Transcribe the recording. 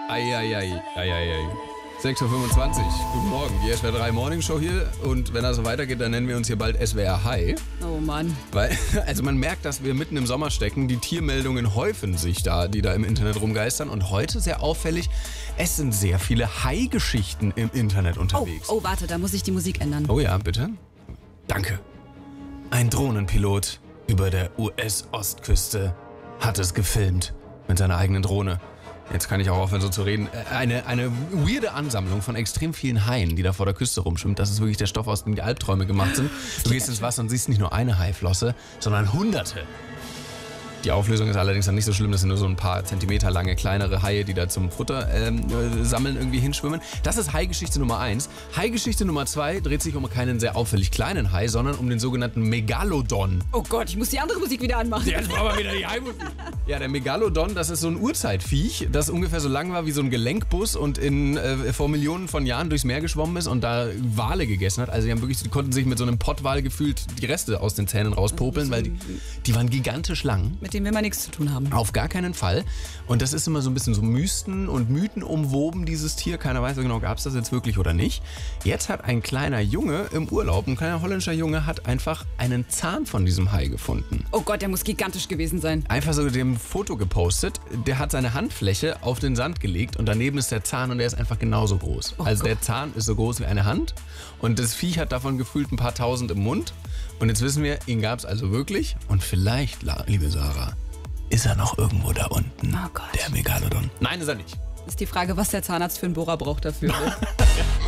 Eieiei. 6.25 Uhr. Guten Morgen, die SWR 3 Morning Show hier. Und wenn das so weitergeht, dann nennen wir uns hier bald SWR High. Oh Mann. Weil, also man merkt, dass wir mitten im Sommer stecken. Die Tiermeldungen häufen sich da, die da im Internet rumgeistern. Und heute sehr auffällig, es sind sehr viele Hai-Geschichten im Internet unterwegs. Oh, warte, da muss ich die Musik ändern. Oh ja, bitte. Danke. Ein Drohnenpilot über der US-Ostküste hat es gefilmt mit seiner eigenen Drohne. Jetzt kann ich auch aufhören, so zu reden. Eine weirde Ansammlung von extrem vielen Haien, die da vor der Küste rumschwimmt. Das ist wirklich der Stoff, aus dem die Albträume gemacht sind. Du gehst ins Wasser und siehst nicht nur eine Haiflosse, sondern Hunderte. Die Auflösung ist allerdings dann nicht so schlimm, das sind nur so ein paar Zentimeter lange kleinere Haie, die da zum Futter sammeln irgendwie hinschwimmen. Das ist Hai-Geschichte Nummer 1. Hai-Geschichte Nummer 2 dreht sich um keinen sehr auffällig kleinen Hai, sondern um den sogenannten Megalodon. Oh Gott, ich muss die andere Musik wieder anmachen. Jetzt brauchen wir wieder die Hai-Musik. Ja, der Megalodon, das ist so ein Urzeitviech, das ungefähr so lang war wie so ein Gelenkbus und vor Millionen von Jahren durchs Meer geschwommen ist und da Wale gegessen hat. Also die konnten sich mit so einem Pottwal gefühlt die Reste aus den Zähnen rauspopeln, weil die waren gigantisch lang. Mit dem will man nichts zu tun haben. Auf gar keinen Fall. Und das ist immer so ein bisschen so Mysten und Mythen umwoben, dieses Tier. Keiner weiß so genau, gab es das jetzt wirklich oder nicht. Jetzt hat ein kleiner Junge im Urlaub, ein kleiner holländischer Junge, hat einfach einen Zahn von diesem Hai gefunden. Oh Gott, der muss gigantisch gewesen sein. Einfach so dem Foto gepostet. Der hat seine Handfläche auf den Sand gelegt und daneben ist der Zahn und der ist einfach genauso groß. Also der Zahn ist so groß wie eine Hand und das Viech hat davon gefühlt ein paar tausend im Mund. Und jetzt wissen wir, ihn gab es also wirklich. Und vielleicht, liebe Sarah, ist er noch irgendwo da unten? Oh Gott. Der Megalodon. Nein, ist er nicht. Ist die Frage, was der Zahnarzt für einen Bohrer braucht dafür. Ne?